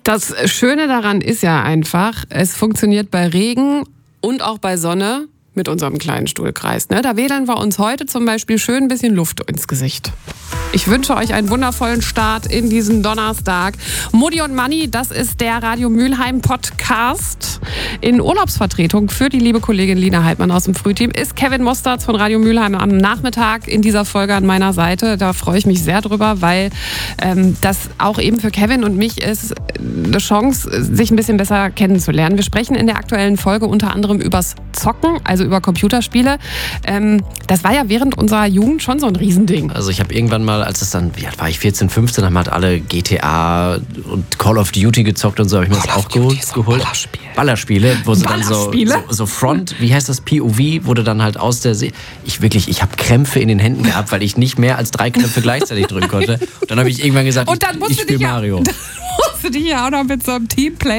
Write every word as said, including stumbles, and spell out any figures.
Das Schöne daran ist ja einfach, es funktioniert bei Regen und auch bei Sonne mit unserem kleinen Stuhlkreis. Ne? Da wedeln wir uns heute zum Beispiel schön ein bisschen Luft ins Gesicht. Ich wünsche euch einen wundervollen Start in diesen Donnerstag. Mutti und Manni, das ist der Radio Mülheim Podcast. In Urlaubsvertretung für die liebe Kollegin Lina Heidmann aus dem Frühteam ist Kevin Mosterz von Radio Mülheim am Nachmittag in dieser Folge an meiner Seite. Da freue ich mich sehr drüber, weil ähm, das auch eben für Kevin und mich ist eine Chance, sich ein bisschen besser kennenzulernen. Wir sprechen in der aktuellen Folge unter anderem übers Zocken, also über Computerspiele. Ähm, das war ja während unserer Jugend schon so ein Riesending. Also ich habe irgendwann mal, als es dann, wie alt war ich, vierzehn, fünfzehn, haben halt alle G T A und Call of Duty gezockt und so, habe ich mir das auch geholt. Ballerspiele. Ballerspiele, wo sie dann so, Ballerspiele? so, so Front, wie heißt das, P O V, wurde dann halt aus der See. Ich wirklich, ich habe Krämpfe in den Händen gehabt, weil ich nicht mehr als drei Knöpfe gleichzeitig drücken konnte. Und dann habe ich irgendwann gesagt, und dann ich, ich spiele ja, Mario. Dann musst du dich ja auch noch mit so einem Teamplay